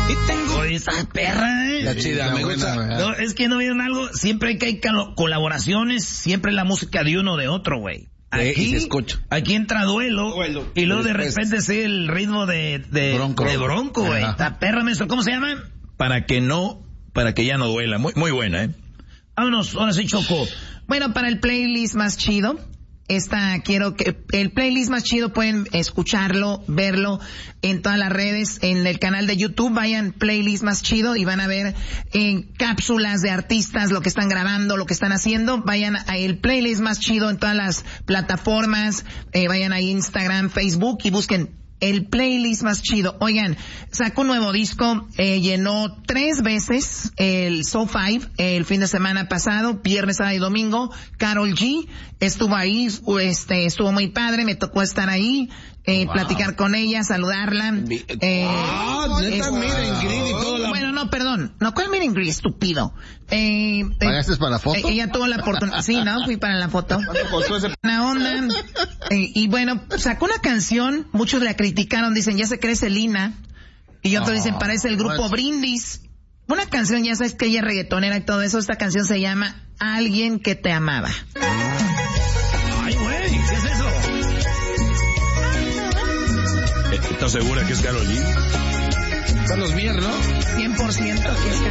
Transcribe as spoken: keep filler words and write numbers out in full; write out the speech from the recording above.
Y tengo... Oye, esa perra, ¿eh? La chida, me gusta. No, es que no vieron algo, siempre que hay calo- colaboraciones, siempre la música de uno o de otro, güey. Eh, Aquí, y se escucha. aquí entra duelo, Duelo. y luego de Después- repente sí el ritmo de, de Bronco. de Bronco, güey. Ajá. La perra, maestro, ¿cómo se llama? Para que no, para que ya no duela. Muy, muy buena, ¿eh? Vámonos, ahora sí, Choco. Bueno, para el playlist más chido, esta quiero que el playlist más chido pueden escucharlo, verlo en todas las redes, en el canal de YouTube, vayan playlist más chido y van a ver en cápsulas de artistas lo que están grabando, lo que están haciendo. Vayan a el playlist más chido en todas las plataformas, eh, vayan a Instagram, Facebook y busquen el playlist más chido. Oigan, sacó un nuevo disco, eh, llenó tres veces el Show Five el fin de semana pasado, viernes, sábado y domingo. Karol G estuvo ahí, este, estuvo muy padre, me tocó estar ahí, eh, Wow. platicar con ella, saludarla. Eh, Ah, neta, es- meet and greet y todo la- Bueno, no, perdón, no, ¿cuál meet and greet, estúpido? Eh, eh, ¿Pagaste para la foto? eh, ella tuvo la oportunidad, sí, ¿no? Fui para la foto. costó ese... Una onda. Eh, y bueno, sacó una canción, muchos la criticaron, dicen, ya se cree Selena. Y otros Oh, dicen, parece el grupo pues. Brindis. Una canción, ya sabes que ella es reggaetonera y todo eso. Esta canción se llama Alguien que te amaba. Ay, güey, ¿qué es eso? ¿Estás segura que es Karol G? Carlos Mier, ¿no? cien por ciento que es